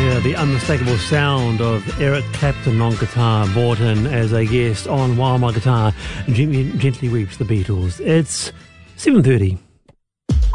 The unmistakable sound of Eric Clapton on guitar, brought in as a guest on While My Guitar Gently Weeps the Beatles. It's 7:30.